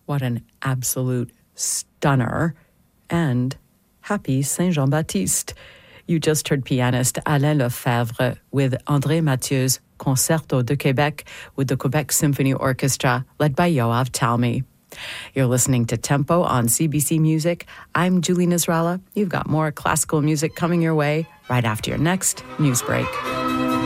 What an absolute stunner. And happy Saint-Jean-Baptiste. You just heard pianist Alain Lefebvre with André Mathieu's Concerto de Québec with the Quebec Symphony Orchestra, led by Yoav Talmy. You're listening to Tempo on CBC Music. I'm Julie Nasrallah. You've got more classical music coming your way right after your next news break.